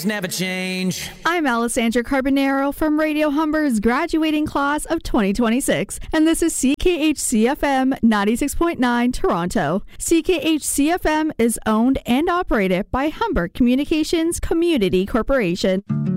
things never change. I'm Alessandra Carbonaro from Radio Humber's graduating class of 2026, and this is CKHC-FM 96.9 Toronto. CKHC-FM is owned and operated by Humber Communications Community Corporation.